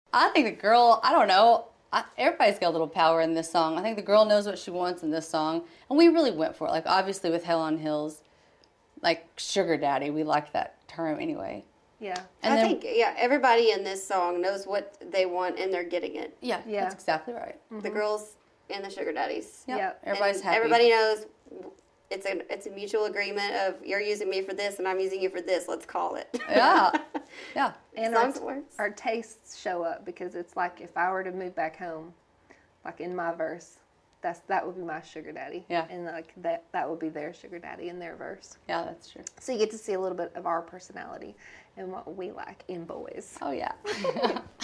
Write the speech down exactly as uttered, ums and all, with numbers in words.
I think the girl, I don't know, I, everybody's got a little power in this song. I think the girl knows what she wants in this song, and we really went for it. Like, obviously with Hell on Hills, like, sugar daddy, we like that term anyway. Yeah. And I then, think, yeah, everybody in this song knows what they want and they're getting it. yeah, Yeah. that's exactly right. Mm-hmm. The girls and the sugar daddies. Yep. Yep. Everybody's And happy. Everybody knows it's a it's a mutual agreement of you're using me for this and I'm using you for this. Let's call it. Yeah. Yeah. And our, Songs works. our tastes show up because it's like if I were to move back home, like in my verse, that's that would be my sugar daddy. Yeah. And like that that would be their sugar daddy in their verse. Yeah, that's true. So you get to see a little bit of our personality and what we like in boys. Oh, yeah.